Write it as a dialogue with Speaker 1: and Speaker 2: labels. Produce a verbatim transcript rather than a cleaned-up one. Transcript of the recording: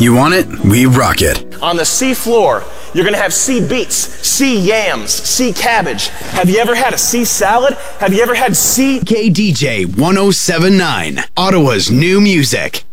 Speaker 1: You want it? We rock it.
Speaker 2: On the sea floor, you're gonna have sea beets, sea yams, sea cabbage. Have you ever had a sea salad? Have you ever had sea...
Speaker 1: K D J one oh seven point nine, Ottawa's new music.